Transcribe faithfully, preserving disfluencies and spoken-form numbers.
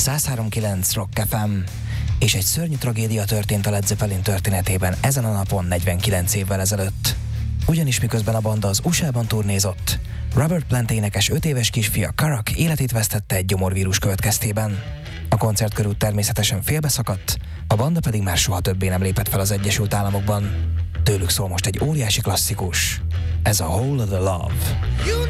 száz három kilenc Rock ef em. És egy szörnyű tragédia történt a Led Zeppelin történetében ezen a napon negyvenkilenc évvel ezelőtt. Ugyanis miközben a banda az u es á-ban turnézott, Robert Plant énekes öt éves kisfia Karak életét vesztette egy gyomorvírus következtében. A koncert körül természetesen félbeszakadt, a banda pedig már soha többé nem lépett fel az Egyesült Államokban. Tőlük szól most egy óriási klasszikus. Ez a Whole Lotta Love.